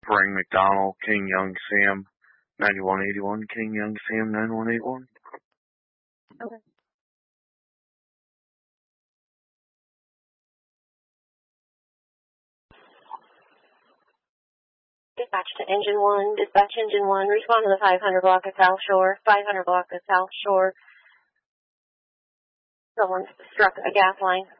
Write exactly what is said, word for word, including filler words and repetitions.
Bring McDonald, King Young Sam, ninety-one eighty-one, King Young Sam, ninety-one eighty-one. Okay. Dispatch to Engine one, dispatch Engine one, respond to the five hundred block of South Shore, five hundred block of South Shore. Someone struck a gas line.